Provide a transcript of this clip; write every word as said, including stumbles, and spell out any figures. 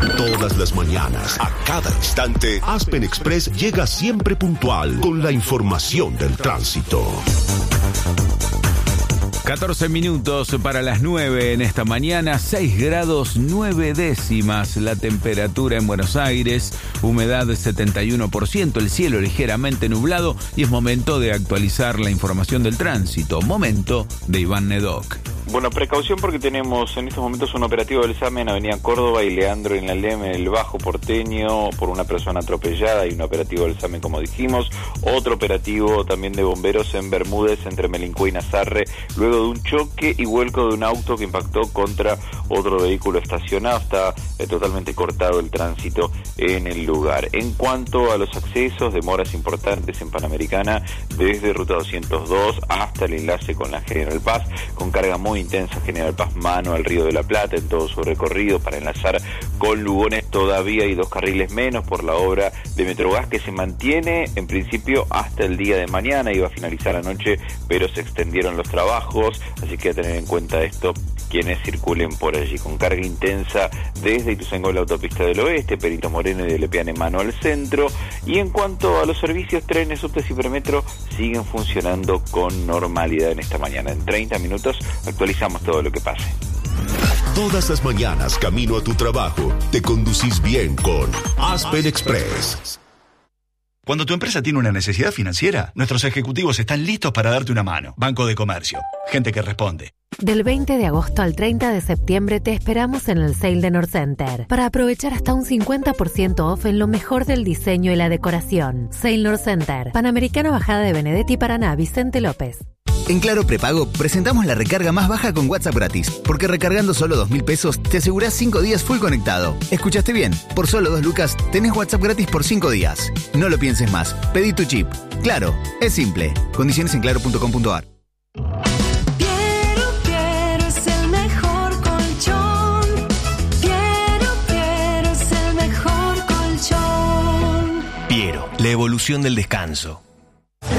Todas las mañanas, a cada instante, Aspen Express llega siempre puntual con la información del tránsito. catorce minutos para las nueve en esta mañana, seis grados nueve décimas la temperatura en Buenos Aires, humedad setenta y uno por ciento, el cielo ligeramente nublado y es momento de actualizar la información del tránsito. Momento de Iván Nedoc. Bueno, precaución porque tenemos en estos momentos un operativo del SAME en Avenida Córdoba y Leandro en la Leme, en el Bajo Porteño, por una persona atropellada, y un operativo del SAME, como dijimos. Otro operativo también de bomberos en Bermúdez, entre Melincue y Nazarre, luego de un choque y vuelco de un auto que impactó contra otro vehículo estacionado. Está eh, totalmente cortado el tránsito en el lugar. En cuanto a los accesos, demoras importantes en Panamericana, desde Ruta doscientos dos hasta el enlace con la General Paz, con carga muy intensa General Paz, mano al Río de la Plata en todo su recorrido para enlazar con Lugones. Todavía hay dos carriles menos por la obra de Metrogas, que se mantiene en principio hasta el día de mañana. Iba a finalizar anoche, pero se extendieron los trabajos, así que a tener en cuenta esto quienes circulen por allí. Con carga intensa desde Ituzaingó, la autopista del oeste, Perito Moreno y de Lepiane, mano al centro. Y en cuanto a los servicios, trenes, subtes y premetro siguen funcionando con normalidad en esta mañana. En treinta minutos actualizamos todo lo que pase. Todas las mañanas, camino a tu trabajo, te conducís bien con Aspen Express. Cuando tu empresa tiene una necesidad financiera, nuestros ejecutivos están listos para darte una mano. Banco de Comercio. Gente que responde. Del veinte de agosto al treinta de septiembre te esperamos en el sale de Norcenter para aprovechar hasta un cincuenta por ciento off en lo mejor del diseño y la decoración. Sale Norcenter, Panamericana, Bajada de Benedetti, Paraná, Vicente López. En Claro Prepago presentamos la recarga más baja con WhatsApp gratis, porque recargando solo dos mil pesos te asegurás cinco días full conectado. ¿Escuchaste bien? Por solo dos lucas tenés WhatsApp gratis por cinco días. No lo pienses más. Pedí tu chip. Claro, es simple. Condiciones en claro punto com punto a r. Piero, Piero es el mejor colchón. Piero, Piero es el mejor colchón. Piero, la evolución del descanso.